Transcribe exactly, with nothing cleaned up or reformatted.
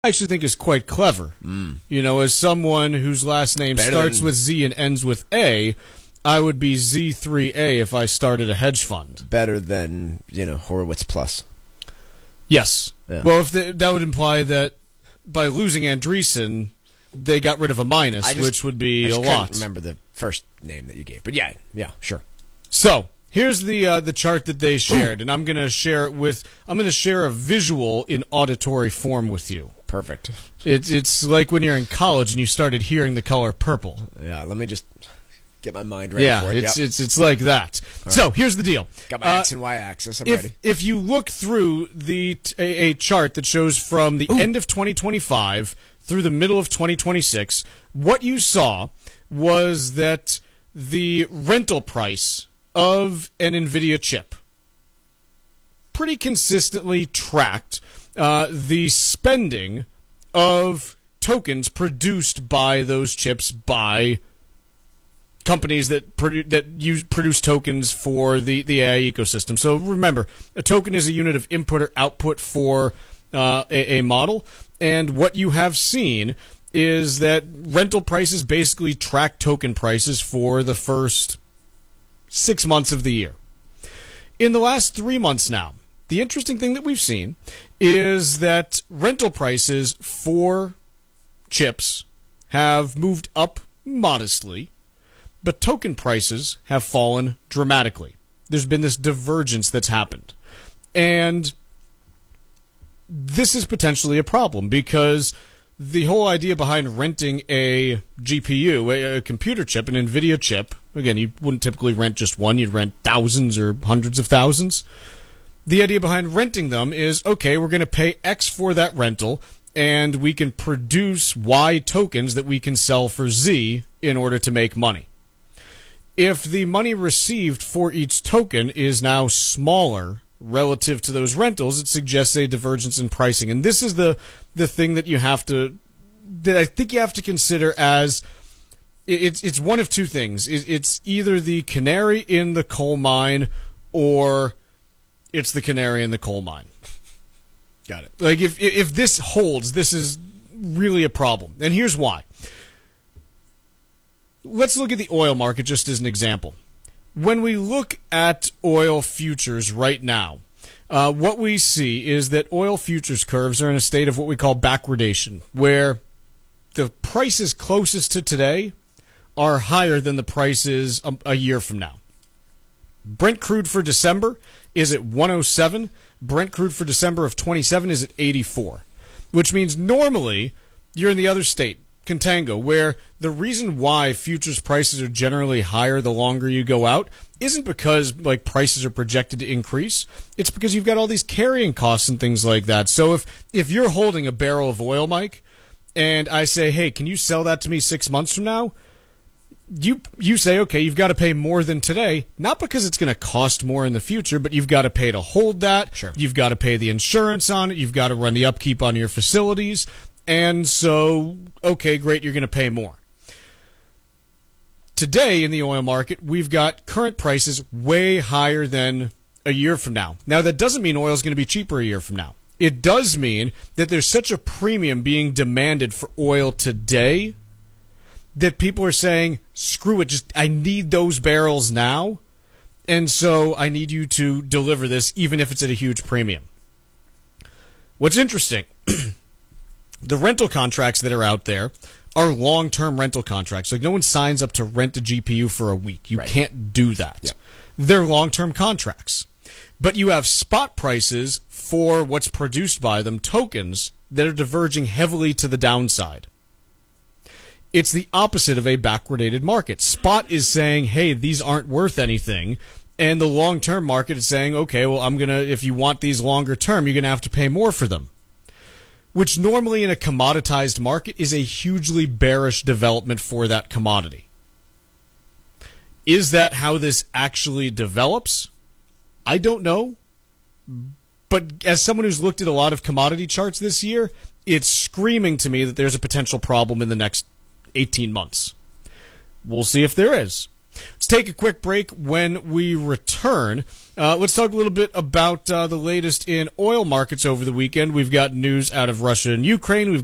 I actually think is quite clever. Mm. You know, as someone whose last name Better starts than- with Z and ends with A, I would be Z three A if I started a hedge fund. Better than, you know, Horowitz Plus. Yes. Yeah. Well, if the, that would imply that by losing Andreessen, they got rid of a minus, I just- which would be I just a couldn't lot. remember the first name that you gave. But yeah, yeah, sure. So here's the uh, the chart that they shared, and I'm going to share it with. I'm going to share a visual in auditory form with you. Perfect. It's it's like when you're in college and you started hearing the color purple. Yeah, let me just get my mind ready Yeah, for it. it's Yep. it's it's like that. So here's the deal. Got my Uh, X and Y axis. I'm if ready. if you look through the t- a, a chart that shows from the end of twenty twenty-five through the middle of twenty twenty-six, what you saw was that the rental price of an NVIDIA chip pretty consistently tracked uh, the spending of tokens produced by those chips by companies that produ- that use produce tokens for the, the A I ecosystem. So remember, a token is a unit of input or output for uh, a, a model, and what you have seen is that rental prices basically track token prices for the first six months of the year. In the last three months now, the interesting thing that we've seen is that rental prices for chips have moved up modestly, but token prices have fallen dramatically. There's been this divergence that's happened. And this is potentially a problem because the whole idea behind renting a G P U, a, a computer chip, an NVIDIA chip, again, you wouldn't typically rent just one, you'd rent thousands or hundreds of thousands. The idea behind renting them is, okay, we're going to pay X for that rental, and we can produce Y tokens that we can sell for Z in order to make money. If the money received for each token is now smaller relative to those rentals, it suggests a divergence in pricing. And this is the, the thing that you have to, that I think you have to consider as, it's, it's one of two things. It's either the canary in the coal mine or it's the canary in the coal mine. Got it. Like, if if this holds, this is really a problem. And here's why. Let's look at the oil market just as an example. When we look at oil futures right now, uh, what we see is that oil futures curves are in a state of what we call backwardation, where the prices closest to today are higher than the prices a, a year from now. Brent crude for December is at one oh seven. Brent crude for December of twenty-seven is at eighty-four, which means normally you're in the other state, contango, where the reason why futures prices are generally higher the longer you go out isn't because like prices are projected to increase. It's because you've got all these carrying costs and things like that. So if if you're holding a barrel of oil, Mike, and I say, hey, can you sell that to me six months from now? You you say, okay, you've got to pay more than today, not because it's going to cost more in the future, but you've got to pay to hold that. Sure. You've got to pay the insurance on it. You've got to run the upkeep on your facilities. And so, okay, great, you're going to pay more. Today in the oil market, we've got current prices way higher than a year from now. Now, that doesn't mean oil is going to be cheaper a year from now. It does mean that there's such a premium being demanded for oil today that people are saying, screw it, just I need those barrels now, and so I need you to deliver this even if it's at a huge premium. What's interesting, the rental contracts that are out there are long-term rental contracts. Like, no one signs up to rent a G P U for a week. You Right. can't do that. Yep. They're long-term contracts. But you have spot prices for what's produced by them, tokens, that are diverging heavily to the downside. It's the opposite of a backwardated market. Spot is saying, hey, these aren't worth anything. And the long-term market is saying, okay, well, I'm going to, if you want these longer term, you're going to have to pay more for them. Which normally in a commoditized market is a hugely bearish development for that commodity. Is that how this actually develops? I don't know. But as someone who's looked at a lot of commodity charts this year, it's screaming to me that there's a potential problem in the next eighteen months. We'll see if there is. Let's take a quick break. When we return, uh, let's talk a little bit about uh, the latest in oil markets over the weekend. We've got news out of Russia and Ukraine. We've